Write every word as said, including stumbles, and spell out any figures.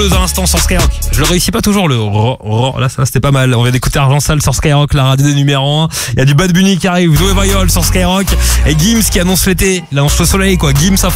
deux instants sur Skyrock. Je le réussis pas toujours le ro, ro. Là ça c'était pas mal. On vient d'écouter Argent Sale sur Skyrock, la radio des numéro un. Il y a du Bad Bunny qui arrive, Zoé Viol sur Skyrock et Gims qui annonce l'été. Là on se fait soleil quoi. Gims à fond.